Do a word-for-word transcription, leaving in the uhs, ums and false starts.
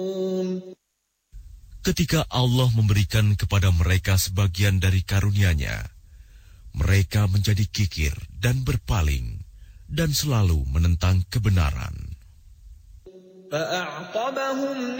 Ketika Allah memberikan kepada mereka sebagian dari karunia-Nya, mereka menjadi kikir dan berpaling dan selalu menentang kebenaran.